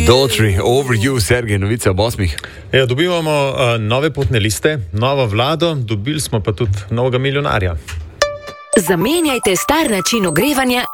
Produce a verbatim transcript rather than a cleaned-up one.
Daughtry, over you, Sergej, novice ob osmih. Ja, dobivamo uh, nove potne liste, novo vlado, dobili smo pa tudi novega milijonarja. Zamenjajte star način ogrevanja